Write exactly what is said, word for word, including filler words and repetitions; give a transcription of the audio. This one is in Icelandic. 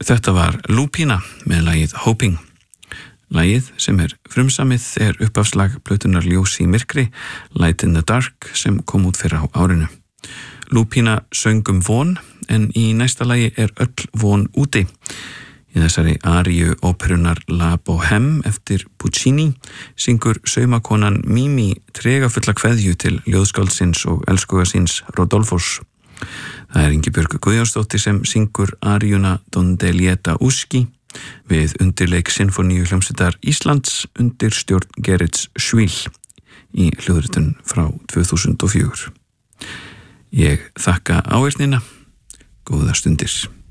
Þetta var Lupina með lagið Hoping. Lagið sem er frumsamið er upphafslag plötunar Ljós í myrkri, Light in the Dark, sem kom út fyrir á árinu. Lupina söng um von, en í næsta lagi er öll von úti. Í þessari aríu óperunar La Bohème eftir Puccini syngur saumakonan Mimi tregafulla kveðju til ljóðskáldsins og elskuga síns Rodolfos. Það er Ingibjörg Guðjónsdóttir sem syngur aríuna Donde lieta Uski við undirleik Sinfoníu hljómsveitar Íslands undir stjórn Gerrits Schwill í hljóðritun frá tvö þúsund og fjögur. Ég þakka áheyrnina, góðar stundir.